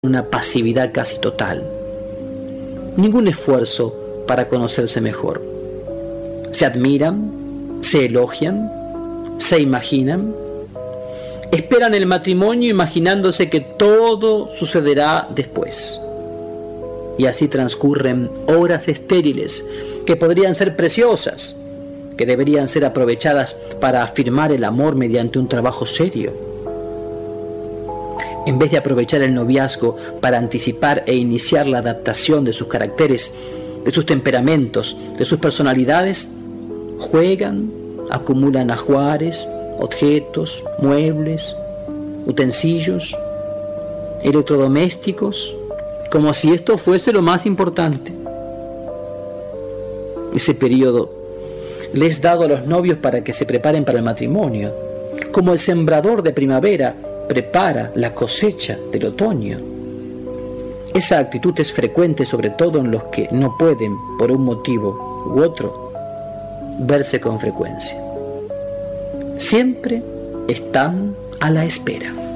una pasividad casi total. Ningún esfuerzo para conocerse mejor. Se admiran, se elogian, se imaginan, esperan el matrimonio imaginándose que todo sucederá después. Y así transcurren horas estériles que podrían ser preciosas, que deberían ser aprovechadas para afirmar el amor mediante un trabajo serio. En vez de aprovechar el noviazgo para anticipar e iniciar la adaptación de sus caracteres, de sus temperamentos, de sus personalidades, juegan, acumulan ajuares, objetos, muebles, utensilios, electrodomésticos, como si esto fuese lo más importante. Ese periodo le es dado a los novios para que se preparen para el matrimonio, como el sembrador de primavera prepara la cosecha del otoño. Esa actitud es frecuente sobre todo en los que no pueden, por un motivo u otro, verse con frecuencia. Siempre están a la espera.